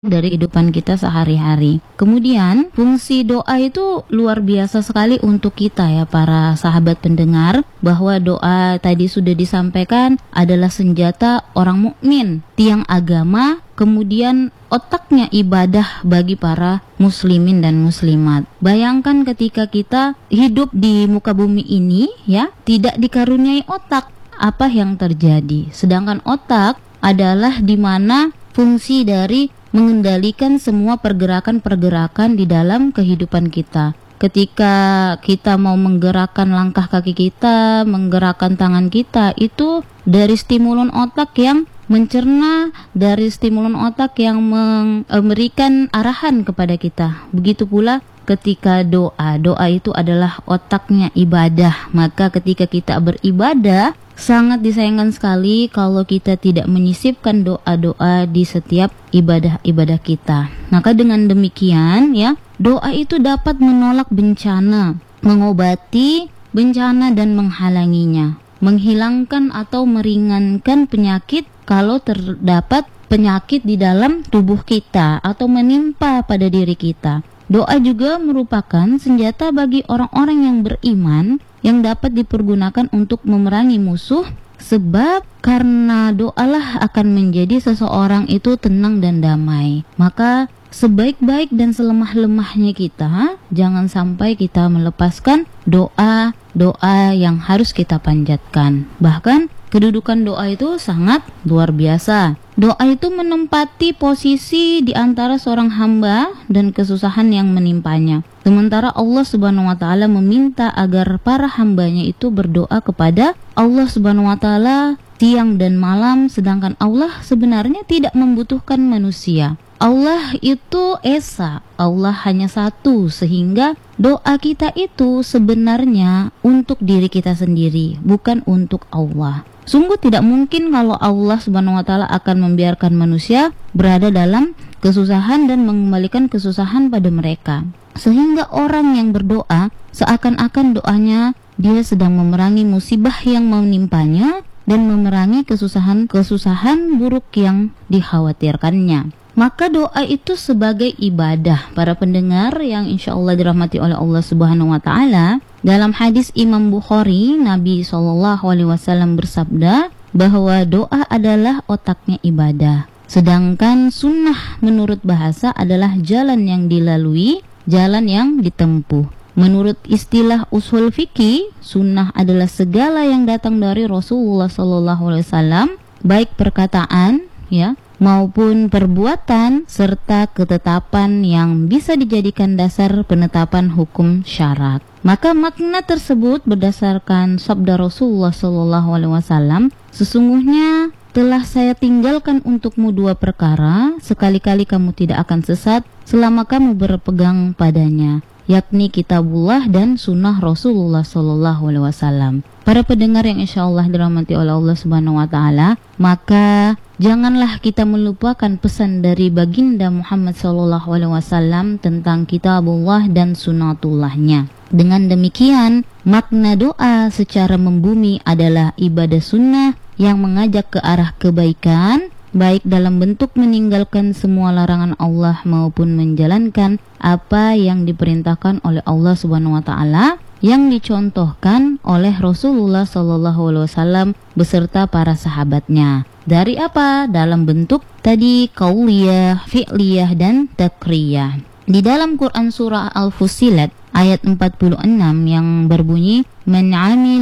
dari kehidupan kita sehari-hari. Kemudian fungsi doa itu luar biasa sekali untuk kita ya para sahabat pendengar, bahwa doa tadi sudah disampaikan adalah senjata orang mukmin, tiang agama, kemudian otaknya ibadah bagi para muslimin dan muslimat. Bayangkan ketika kita hidup di muka bumi ini ya, tidak dikaruniai otak, apa yang terjadi? Sedangkan otak adalah di mana fungsi dari mengendalikan semua pergerakan-pergerakan di dalam kehidupan kita. Ketika kita mau menggerakkan langkah kaki kita, menggerakkan tangan kita, itu dari stimulus otak yang mencerna, dari stimulus otak yang memberikan arahan kepada kita. Begitu pula ketika doa itu adalah otaknya ibadah. Maka ketika kita beribadah, sangat disayangkan sekali kalau kita tidak menyisipkan doa-doa di setiap ibadah-ibadah kita. Maka dengan demikian ya, doa itu dapat menolak bencana, mengobati bencana dan menghalanginya, menghilangkan atau meringankan penyakit kalau terdapat penyakit di dalam tubuh kita atau menimpa pada diri kita. Doa juga merupakan senjata bagi orang-orang yang beriman yang dapat dipergunakan untuk memerangi musuh, sebab karena doalah akan menjadi seseorang itu tenang dan damai. Maka sebaik-baik dan selemah-lemahnya kita, jangan sampai kita melepaskan doa yang harus kita panjatkan. Bahkan kedudukan doa itu sangat luar biasa. Doa itu menempati posisi di antara seorang hamba dan kesusahan yang menimpanya. Sementara Allah Subhanahu wa taala meminta agar para hambanya itu berdoa kepada Allah Subhanahu wa taala siang dan malam, sedangkan Allah sebenarnya tidak membutuhkan manusia. Allah itu esa, Allah hanya satu, sehingga doa kita itu sebenarnya untuk diri kita sendiri, bukan untuk Allah. Sungguh tidak mungkin kalau Allah Subhanahu wa taala akan membiarkan manusia berada dalam kesusahan dan mengembalikan kesusahan pada mereka. Sehingga orang yang berdoa seakan-akan doanya dia sedang memerangi musibah yang menimpanya dan memerangi kesusahan buruk yang dikhawatirkannya. Maka doa itu sebagai ibadah. Para pendengar yang insya Allah dirahmati oleh Allah Subhanahu wa taala, dalam hadis Imam Bukhari, Nabi SAW bersabda bahwa doa adalah otaknya ibadah. Sedangkan sunnah menurut bahasa adalah jalan yang dilalui, jalan yang ditempuh. Menurut istilah usul fikih, sunnah adalah segala yang datang dari Rasulullah SAW, baik perkataan ya maupun perbuatan serta ketetapan yang bisa dijadikan dasar penetapan hukum syarat. Maka makna tersebut berdasarkan sabda Rasulullah SAW, sesungguhnya telah saya tinggalkan untukmu dua perkara, sekali-kali kamu tidak akan sesat selama kamu berpegang padanya, yakni kitabullah dan sunnah Rasulullah SAW. Para pendengar yang insya Allah dirahmati oleh Allah Subhanahu wa taala, maka janganlah kita melupakan pesan dari baginda Muhammad SAW tentang kitabullah dan sunnatullahnya. Dengan demikian, makna doa secara membumi adalah ibadah sunnah yang mengajak ke arah kebaikan, baik dalam bentuk meninggalkan semua larangan Allah maupun menjalankan apa yang diperintahkan oleh Allah Subhanahu wa taala yang dicontohkan oleh Rasulullah SAW beserta para sahabatnya. Dari apa? Dalam bentuk tadi qauliyah, fi'liyah dan takriyah. Di dalam Quran surah Al-Fussilat ayat 46 yang berbunyi, "Man 'amila